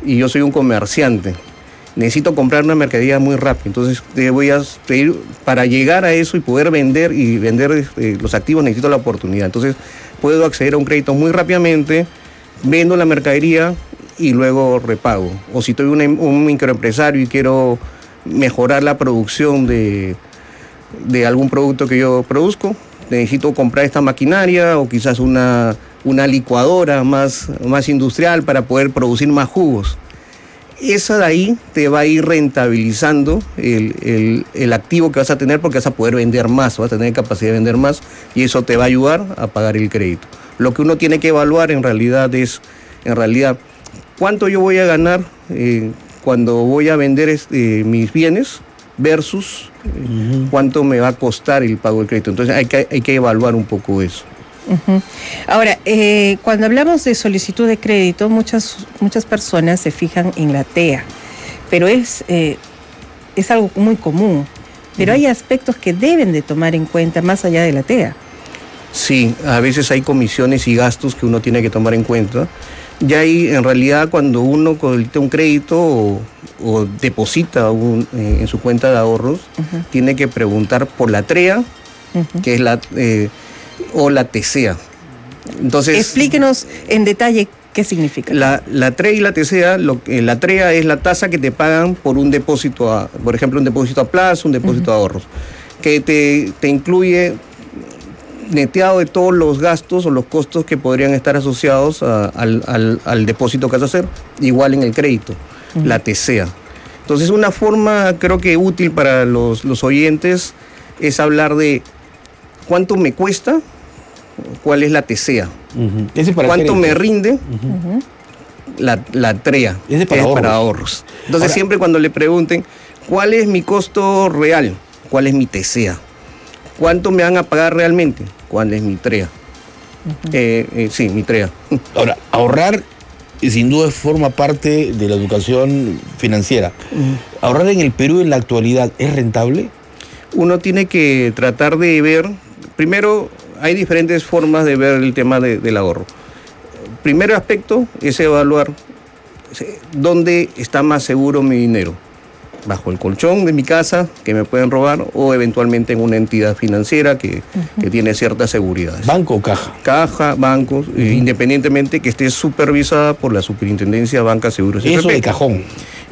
y yo soy un comerciante. Necesito comprar una mercadería muy rápido, entonces te voy a pedir, para llegar a eso y poder vender los activos, necesito la oportunidad. Entonces puedo acceder a un crédito muy rápidamente, vendo la mercadería y luego repago. O si estoy un microempresario y quiero mejorar la producción de algún producto que yo produzco, necesito comprar esta maquinaria o quizás una licuadora más industrial para poder producir más jugos. Esa de ahí te va a ir rentabilizando el activo que vas a tener, porque vas a poder vender más, vas a tener capacidad de vender más, y eso te va a ayudar a pagar el crédito. Lo que uno tiene que evaluar en realidad es, cuánto yo voy a ganar cuando voy a vender mis bienes versus cuánto me va a costar el pago del crédito. Entonces hay que evaluar un poco eso. Ahora, cuando hablamos de solicitud de crédito, muchas personas se fijan en la TEA, pero es algo muy común. Pero hay aspectos que deben de tomar en cuenta más allá de la TEA. Sí, a veces hay comisiones y gastos que uno tiene que tomar en cuenta. Ya ahí, en realidad, cuando uno solicita un crédito o deposita en su cuenta de ahorros, tiene que preguntar por la TREA, que es o la TCEA. Entonces, explíquenos en detalle qué significa. La TREA y la TCEA, la TREA es la tasa que te pagan por un depósito, por ejemplo, un depósito a plazo, un depósito a ahorros, que te incluye neteado de todos los gastos o los costos que podrían estar asociados al depósito que vas a hacer, igual en el crédito, la TCEA. Entonces, una forma, creo que útil para los oyentes, es hablar de cuánto me cuesta, cuál es la TCEA, cuánto me rinde la TREA, ese que es para ahorros. Entonces, ahora, siempre cuando le pregunten cuál es mi costo real, cuál es mi TCEA, cuánto me van a pagar realmente, cuál es mi TREA. Sí, mi TREA. Ahora, ahorrar sin duda forma parte de la educación financiera. ¿Ahorrar en el Perú en la actualidad es rentable? Uno tiene que tratar de ver, primero hay diferentes formas de ver el tema del ahorro. Primer aspecto es evaluar dónde está más seguro mi dinero. Bajo el colchón de mi casa, que me pueden robar, o eventualmente en una entidad financiera que tiene ciertas seguridades. ¿Banco o caja? Caja, bancos, independientemente que esté supervisada por la Superintendencia de Banca, Seguros y Eso FP. de cajón.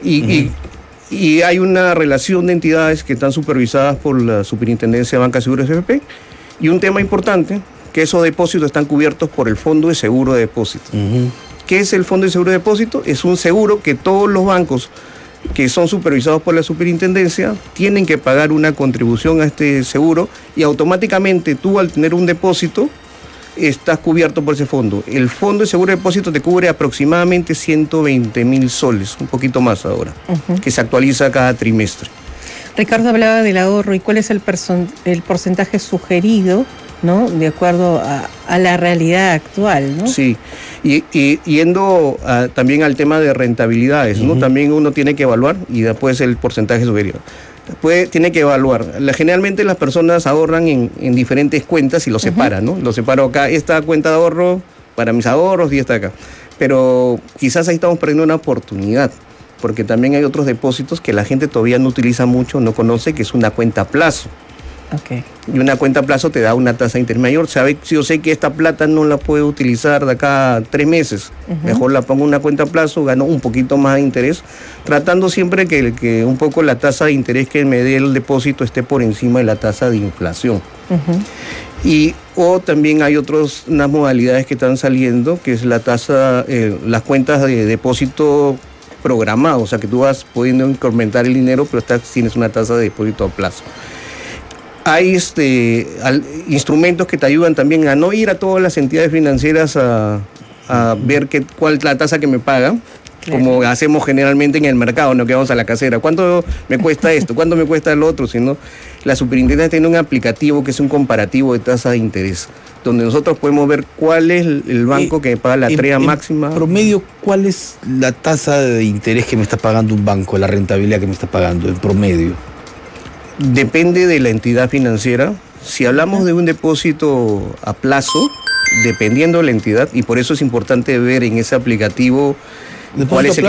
Y hay una relación de entidades que están supervisadas por la Superintendencia de Banca, Seguros y FP. Y un tema importante, que esos depósitos están cubiertos por el Fondo de Seguro de Depósito. ¿Qué es el Fondo de Seguro de Depósito? Es un seguro que todos los bancos que son supervisados por la superintendencia tienen que pagar una contribución a este seguro, y automáticamente tú, al tener un depósito, estás cubierto por ese fondo. El Fondo de Seguro de Depósito te cubre aproximadamente 120.000 soles, un poquito más ahora, que se actualiza cada trimestre. Ricardo hablaba del ahorro y cuál es el porcentaje sugerido, ¿no?, de acuerdo a la realidad actual, ¿no? Sí, y yendo también al tema de rentabilidades, ¿no? También uno tiene que evaluar, y después el porcentaje sugerido. Tiene que evaluar. Generalmente las personas ahorran en diferentes cuentas y lo separan, ¿no? Lo separo acá, esta cuenta de ahorro para mis ahorros y esta acá. Pero quizás ahí estamos perdiendo una oportunidad, porque también hay otros depósitos que la gente todavía no utiliza mucho, no conoce, que es una cuenta a plazo. Y una cuenta a plazo te da una tasa de interés mayor. Si yo sé que esta plata no la puedo utilizar de acá a 3 meses, mejor la pongo en una cuenta a plazo, gano un poquito más de interés, tratando siempre que un poco la tasa de interés que me dé el depósito esté por encima de la tasa de inflación. O también hay unas modalidades que están saliendo, que es la tasa, las cuentas de depósito programado, o sea que tú vas pudiendo incrementar el dinero, pero tienes una tasa de depósito a plazo. Hay instrumentos que te ayudan también a no ir a todas las entidades financieras a ver cuál es la tasa que me pagan, como hacemos generalmente en el mercado, no que vamos a la casera. ¿Cuánto me cuesta esto? ¿Cuánto me cuesta el otro? Sino la superintendencia tiene un aplicativo que es un comparativo de tasa de interés, donde nosotros podemos ver cuál es el banco que me paga la TREA máxima. En promedio, ¿cuál es la tasa de interés que me está pagando un banco, la rentabilidad que me está pagando en promedio? Depende de la entidad financiera. Si hablamos de un depósito a plazo, dependiendo de la entidad, y por eso es importante ver en ese aplicativo cuál es el